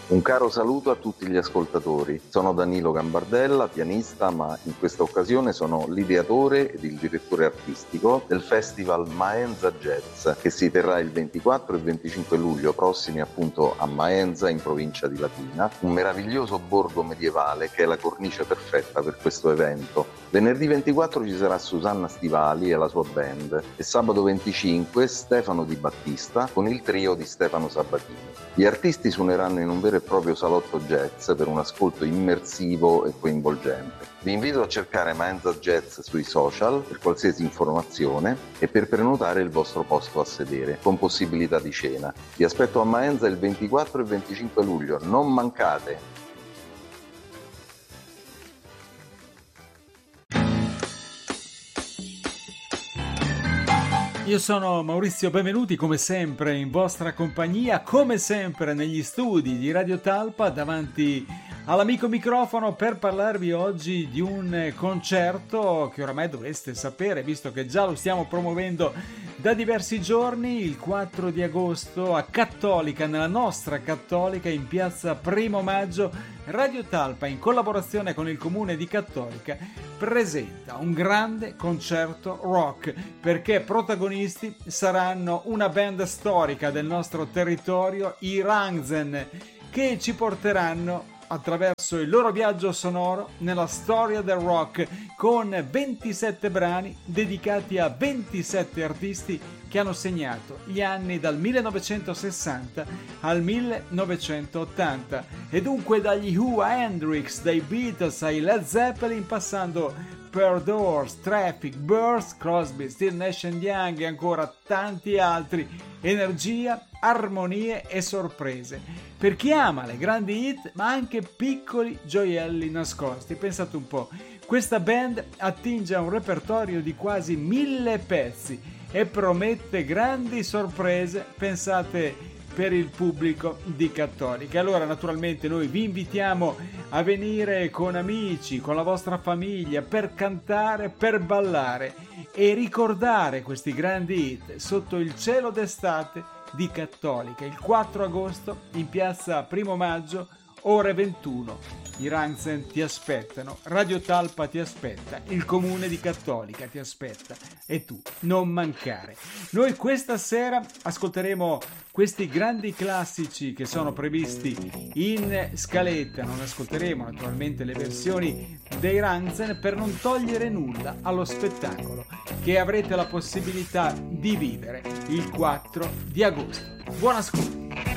Un caro saluto a tutti gli ascoltatori. Sono Danilo Gambardella, pianista, ma in questa occasione sono l'ideatore ed il direttore artistico del Festival Maenza Jazz, che si terrà il 24 e 25 luglio prossimi appunto a Maenza, in provincia di Latina, un meraviglioso borgo medievale che è la cornice perfetta per questo evento. Venerdì 24 ci sarà Susanna Stivali e la sua band e sabato 25 Stefano Di Battista con il trio di Stefano Sabatini. Gli artisti suoneranno in un vero e proprio salotto jazz per un ascolto immersivo e coinvolgente. Vi invito a cercare Maenza Jazz sui social per qualsiasi informazione e per prenotare il vostro posto a sedere, con possibilità di cena. Vi aspetto a Maenza il 24 e 25 luglio, non mancate! Io sono Maurizio Benvenuti, come sempre in vostra compagnia, come sempre negli studi di Radio Talpa, davanti all'amico microfono per parlarvi oggi di un concerto che oramai dovreste sapere, visto che già lo stiamo promuovendo da diversi giorni, il 4 di agosto a Cattolica, nella nostra Cattolica, in piazza Primo Maggio. Radio Talpa, in collaborazione con il comune di Cattolica, presenta un grande concerto rock, perché protagonisti saranno una band storica del nostro territorio, i Rangzen, che ci porteranno attraverso il loro viaggio sonoro nella storia del rock, con 27 brani dedicati a 27 artisti che hanno segnato gli anni dal 1960 al 1980, e dunque dagli Who a Hendrix, dai Beatles ai Led Zeppelin, passando per Doors, Traffic, Birds, Crosby, Still Nash Young e ancora tanti altri. Energia, armonie e sorprese per chi ama le grandi hit, ma anche piccoli gioielli nascosti. Pensate un po', questa band attinge a un repertorio di quasi 1000 pezzi e promette grandi sorprese, pensate, per il pubblico di Cattolica. Allora, naturalmente, noi vi invitiamo a venire con amici, con la vostra famiglia, per cantare, per ballare e ricordare questi grandi hit sotto il cielo d'estate di Cattolica, il 4 agosto in piazza Primo Maggio, ore 21. I Rangzen ti aspettano, Radio Talpa ti aspetta, il comune di Cattolica ti aspetta, e tu non mancare. Noi questa sera ascolteremo questi grandi classici che sono previsti in scaletta. Non ascolteremo naturalmente le versioni dei Rangzen per non togliere nulla allo spettacolo che avrete la possibilità di vivere il 4 di agosto. Buon ascolto!